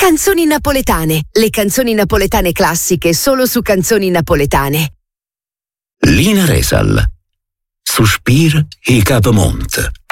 Canzoni napoletane, le canzoni napoletane classiche solo su Canzoni Napoletane. Lina Resal, Suspir i Capomont.